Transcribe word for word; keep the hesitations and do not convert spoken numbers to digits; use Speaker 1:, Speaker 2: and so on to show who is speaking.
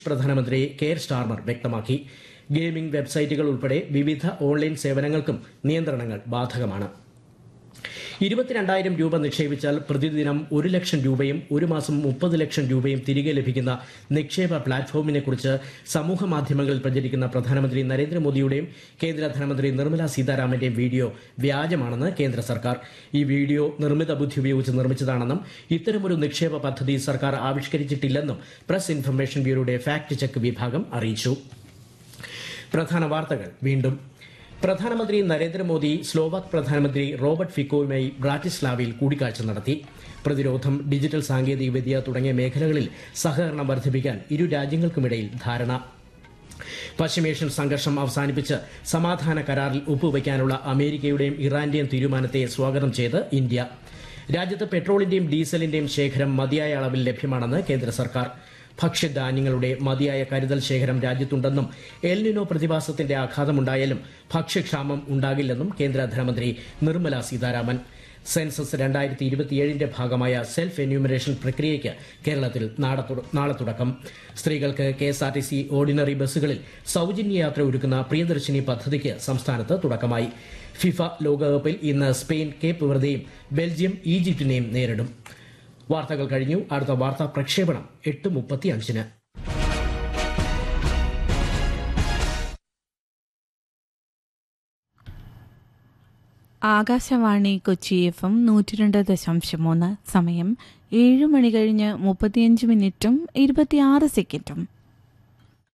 Speaker 1: പ്രധാനമന്ത്രി Keir Starmer വ്യക്തമാക്കി. Gaming വെബ്സൈറ്റുകൾ ഉൾപ്പെടെ വിവിധ ഓൺലൈൻ സേവനങ്ങൾക്കും നിയന്ത്രണങ്ങൾ ബാധകമാണ്. ഇരുപത്തിരണ്ടായിരം രൂപ നിക്ഷേപിച്ചാൽ പ്രതിദിനം ഒരു ലക്ഷം രൂപയും ഒരു മാസം മുപ്പത് ലക്ഷം രൂപയും തിരികെ ലഭിക്കുന്ന നിക്ഷേപ പ്ലാറ്റ്ഫോമിനെക്കുറിച്ച് സമൂഹ മാധ്യമങ്ങളിൽ പ്രചരിക്കുന്ന പ്രധാനമന്ത്രി നരേന്ദ്രമോദിയുടെയും കേന്ദ്ര ധനമന്ത്രി നിർമ്മല സീതാരാമന്റെയും വീഡിയോ വ്യാജമാണെന്ന് കേന്ദ്ര സർക്കാർ. ഈ വീഡിയോ നിർമ്മിത ബുദ്ധി ഉപയോഗിച്ച് നിർമ്മിച്ചതാണെന്നും ഇത്തരമൊരു നിക്ഷേപ പദ്ധതി സർക്കാർ ആവിഷ്കരിച്ചിട്ടില്ലെന്നും പ്രസ് ഇൻഫർമേഷൻ ബ്യൂറോയുടെ ഫാക്ട് ചെക്ക് വിഭാഗം അറിയിച്ചു. പ്രധാന വാർത്തകൾ വീണ്ടും. പ്രധാനമന്ത്രി നരേന്ദ്രമോദി സ്ലോവാക് പ്രധാനമന്ത്രി റോബർട്ട് ഫിക്കോയുമായി ബ്രാറ്റിസ്ലാവയിൽ കൂടിക്കാഴ്ച നടത്തി. പ്രതിരോധം, ഡിജിറ്റൽ സാങ്കേതികവിദ്യ തുടങ്ങിയ മേഖലകളിൽ സഹകരണം വർദ്ധിപ്പിക്കാൻ ഇരു രാജ്യങ്ങൾക്കുമിടയിൽ ധാരണ. പശ്ചിമേഷ്യൻ സംഘർഷം അവസാനിപ്പിച്ച് സമാധാന കരാറിൽ ഒപ്പുവയ്ക്കാനുള്ള അമേരിക്കയുടെയും ഇറാന്റെയും തീരുമാനത്തെ സ്വാഗതം ചെയ്ത് ഇന്ത്യ. രാജ്യത്ത് പെട്രോളിന്റെയും ഡീസലിന്റെയും ശേഖരം മതിയായ അളവിൽ ലഭ്യമാണെന്ന് കേന്ദ്ര സർക്കാർ. ഭക്ഷ്യധാന്യങ്ങളുടെ മതിയായ കരുതൽ ശേഖരം രാജ്യത്തുണ്ടെന്നും എൽനിനോ പ്രതിഭാസത്തിന്റെ ആഘാതമുണ്ടായാലും ഭക്ഷ്യക്ഷാമം ഉണ്ടാകില്ലെന്നും കേന്ദ്ര ധനമന്ത്രി നിർമ്മല സീതാരാമൻ. സെൻസസ് രണ്ടായിരത്തി ഇരുപത്തിയേഴിന്റെ ഭാഗമായ സെൽഫ് എന്യൂമറേഷൻ പ്രക്രിയയ്ക്ക് കേരളത്തിൽ നാളെ തുടക്കം. സ്ത്രീകൾക്ക് K S R T C ordinary ബസ്സുകളിൽ സൌജന്യ യാത്ര ഒരുക്കുന്ന പ്രിയദർശിനി പദ്ധതിക്ക് സംസ്ഥാനത്ത് തുടക്കമായി. ഫിഫ ലോകകപ്പിൽ ഇന്ന് സ്പെയിൻ കേപ്പ് വെർദെയും ബെൽജിയം ഈജിപ്തിനെയും നേരിടും. വാർത്തകൾ കഴിഞ്ഞു. അടുത്ത വാർത്താ പ്രക്ഷേപണം എട്ട് മുപ്പത്തി അഞ്ചിന്.
Speaker 2: ആകാശവാണി കൊച്ചി എഫ് എം നൂറ്റി രണ്ട് ദശാംശം മൂന്ന്. സമയം ഏഴ് മണി കഴിഞ്ഞ് മുപ്പത്തിയഞ്ച് മിനിറ്റും ഇരുപത്തിയാറ് സെക്കൻഡും.